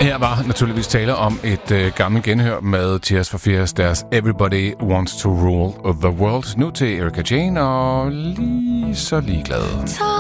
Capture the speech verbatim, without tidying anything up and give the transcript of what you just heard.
Her var naturligvis tale om et øh, gammelt genhør med Tears for Fears, deres Everybody Wants to Rule the World. Nu til Erika Jane og lige så ligeglad.